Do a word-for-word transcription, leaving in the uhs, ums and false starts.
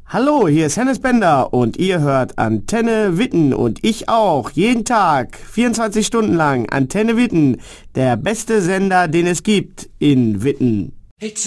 Hallo, hier ist Hennes Bender und ihr hört Antenne Witten und ich auch, jeden Tag, vierundzwanzig Stunden lang, Antenne Witten, der beste Sender, den es gibt in Witten. It's